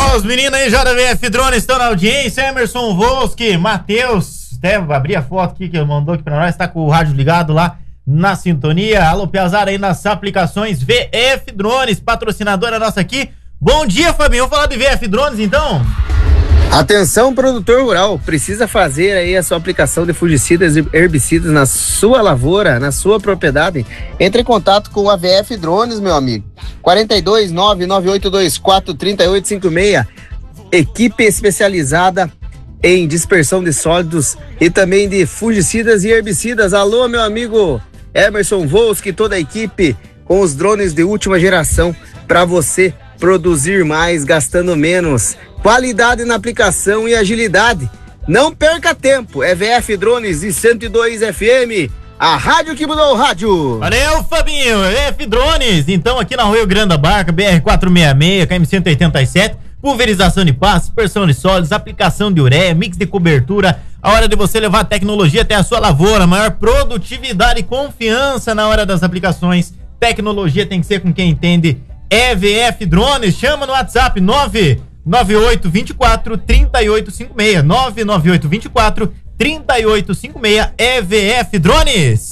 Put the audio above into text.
Os meninos aí, JVF Drones, estão na audiência. Emerson Volski, Matheus, até abri a foto aqui que ele mandou aqui pra nós, tá com o rádio ligado lá na sintonia. Alô, Piazara aí nas aplicações VF Drones, patrocinadora nossa aqui. Bom dia, Fabinho. Vamos falar de VF Drones, então? Atenção, produtor rural, precisa fazer aí a sua aplicação de fungicidas e herbicidas na sua lavoura, na sua propriedade? Entre em contato com a VF Drones, meu amigo. 42998243856. Equipe especializada em dispersão de sólidos e também de fungicidas e herbicidas. Alô, meu amigo Emerson Volski, toda a equipe com os drones de última geração para você produzir mais, gastando menos. Qualidade na aplicação e agilidade. Não perca tempo. É VF Drones e 102 FM. A rádio que mudou o rádio. Valeu, Fabinho. VF Drones. Então, aqui na Rio Grande da Barca, BR-466, KM-187, pulverização de pastos, dispersão de sólidos, aplicação de ureia, mix de cobertura. A hora de você levar a tecnologia até a sua lavoura. Maior produtividade e confiança na hora das aplicações. Tecnologia tem que ser com quem entende. É VF Drones. Chama no WhatsApp 99824-3856. 99824-3856. É VF Drones.